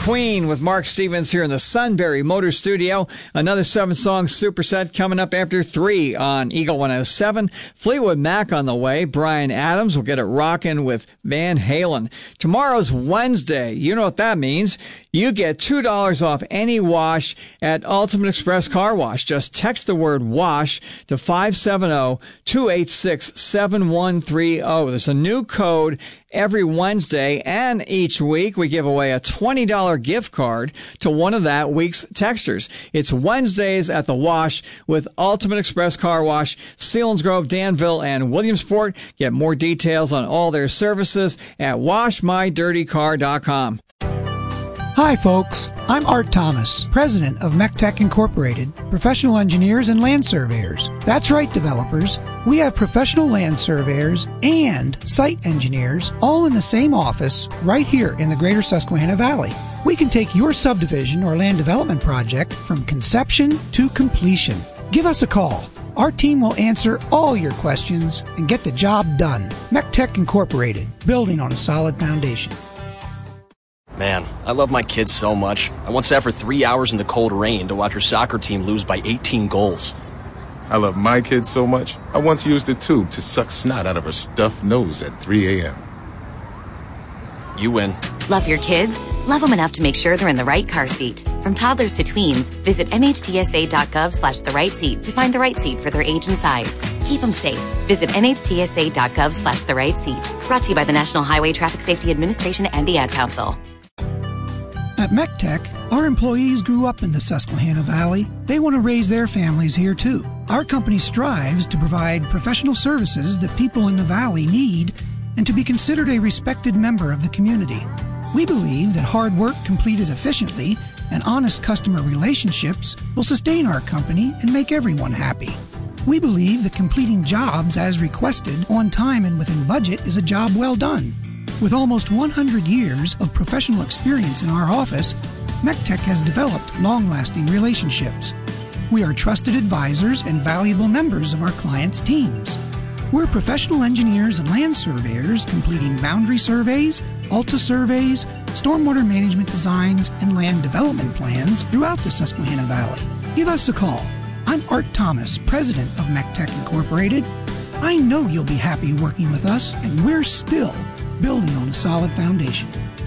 Queen with Mark Stevens here in the Sunbury Motor Studio. Another 7-song superset coming up after 3 on Eagle 107. Fleetwood Mac on the way. Bryan Adams will get it rocking with Van Halen. Tomorrow's Wednesday. You know what that means. You get $2 off any wash at Ultimate Express Car Wash. Just text the word WASH to 570-286-7130. There's a new code every Wednesday, and each week we give away a $20 gift card to one of that week's texters. It's Wednesdays at the Wash with Ultimate Express Car Wash, Selinsgrove, Danville, and Williamsport. Get more details on all their services at washmydirtycar.com. Hi, folks. I'm Art Thomas, president of MECTEC Incorporated, professional engineers and land surveyors. That's right, developers. We have professional land surveyors and site engineers all in the same office right here in the greater Susquehanna Valley. We can take your subdivision or land development project from conception to completion. Give us a call. Our team will answer all your questions and get the job done. MECTEC Incorporated, building on a solid foundation. Man, I love my kids so much. I once sat for 3 hours in the cold rain to watch her soccer team lose by 18 goals. I love my kids so much, I once used a tube to suck snot out of her stuffed nose at 3 a.m. You win. Love your kids? Love them enough to make sure they're in the right car seat. From toddlers to tweens, visit nhtsa.gov/the right seat to find the right seat for their age and size. Keep them safe. Visit nhtsa.gov/the right seat. Brought to you by the National Highway Traffic Safety Administration and the Ad Council. At MECTEC, our employees grew up in the Susquehanna Valley. They want to raise their families here, too. Our company strives to provide professional services that people in the Valley need and to be considered a respected member of the community. We believe that hard work completed efficiently and honest customer relationships will sustain our company and make everyone happy. We believe that completing jobs as requested, on time and within budget, is a job well done. With almost 100 years of professional experience in our office, MECTEC has developed long-lasting relationships. We are trusted advisors and valuable members of our clients' teams. We're professional engineers and land surveyors completing boundary surveys, ALTA surveys, stormwater management designs, and land development plans throughout the Susquehanna Valley. Give us a call. I'm Art Thomas, president of MECTEC Incorporated. I know you'll be happy working with us, and we're still building on a solid foundation.